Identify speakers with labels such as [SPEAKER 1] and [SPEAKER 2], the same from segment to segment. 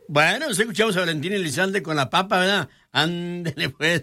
[SPEAKER 1] Bueno, nos escuchamos a Valentín Elizalde con la papa, ¿verdad? Ándele, pues.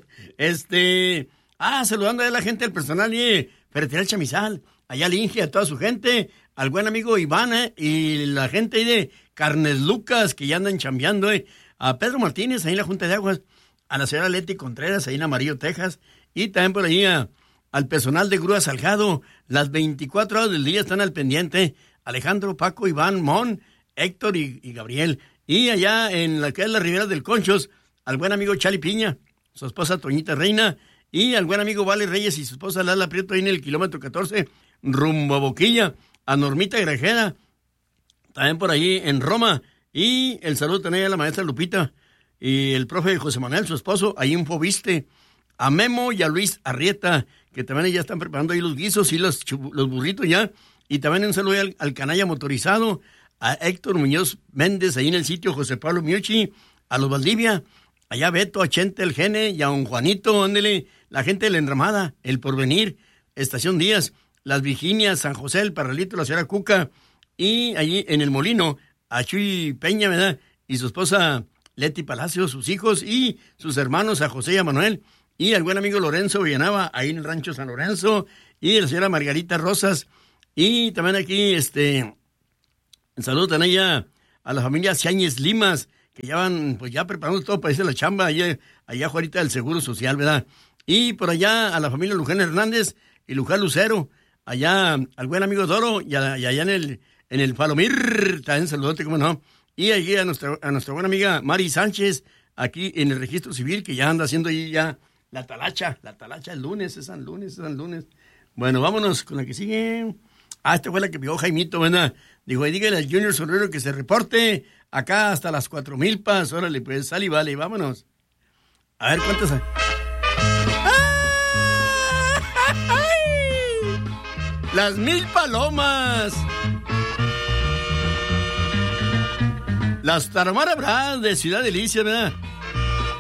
[SPEAKER 1] Saludando a la gente del personal y Ferretería El Chamizal, allá al Inge, a toda su gente, al buen amigo Iván, y la gente ahí de Carnes Lucas, que ya andan chambeando, a Pedro Martínez, ahí en la Junta de Aguas, a la señora Leti Contreras, ahí en Amarillo, Texas, y también por ahí al personal de Grúa Salgado, las 24 horas del día están al pendiente, Alejandro, Paco, Iván, Mon, Héctor y Gabriel, y allá en la que es la Ribera del Conchos, al buen amigo Chali Piña, su esposa Toñita Reina, y al buen amigo Vale Reyes y su esposa Lala Prieto ahí en el kilómetro 14, rumbo a Boquilla, a Normita Grajeda, también por ahí en Roma, y el saludo también a la maestra Lupita, y el profe José Manuel, su esposo, ahí en Fobiste, a Memo y a Luis Arrieta, que también ya están preparando ahí los guisos y los burritos ya, y también un saludo al canalla motorizado, a Héctor Muñoz Méndez, ahí en el sitio José Pablo Miuchi, a los Valdivia, allá Beto, a Chente el Gene, y a un Juanito, ándele, la gente de la Enramada, El Porvenir, Estación Díaz, Las Virginias, San José, el Parralito, la señora Cuca, y allí en el Molino, a Chuy Peña, ¿verdad? Y su esposa Leti Palacio, sus hijos y sus hermanos, a José y a Manuel, y al buen amigo Lorenzo Villanava, ahí en el rancho San Lorenzo, y la señora Margarita Rosas, y también aquí, saludo también allá a la familia Ciáñez Limas, que ya van, pues ya preparando todo para irse a la chamba, allá ahorita del Seguro Social, ¿verdad? Y por allá a la familia Luján Hernández y Luján Lucero, allá al buen amigo Doro, y allá en el Palomir, también saludote, cómo no. Y allí a nuestra buena amiga Mari Sánchez, aquí en el Registro Civil, que ya anda haciendo ahí ya la talacha el lunes, es San Lunes. Bueno, vámonos con la que sigue. Esta fue la que vio Jaimito, ¿verdad? Dijo, dígale al Junior Solero que se reporte acá hasta las 4 milpas. Órale, pues, sale y vale, vámonos. A ver, ¿cuántas hay? ¡Ay! ¡Las 1000 palomas! Las Tarahumara Brad de Ciudad Delicia, ¿verdad?